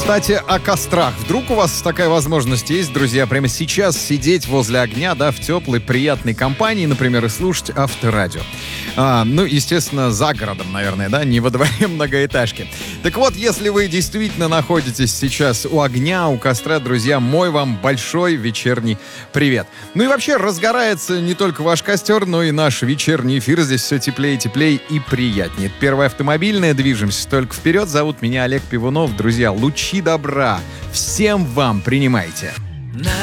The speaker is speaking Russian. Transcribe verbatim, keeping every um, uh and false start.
Кстати, о кострах. Вдруг у вас такая возможность есть, друзья, прямо сейчас сидеть возле огня, да, в теплой, приятной компании, например, и слушать авторадио. А, ну, естественно, за городом, наверное, да, не во дворе многоэтажки. Так вот, если вы действительно находитесь сейчас у огня, у костра, друзья, мой вам большой вечерний привет. Ну и вообще, разгорается не только ваш костер, но и наш вечерний эфир. Здесь все теплее, теплее и приятнее. Это Первая автомобильная, движемся только вперед. Зовут меня Олег Пивунов. Друзья, лучи добра всем вам принимайте.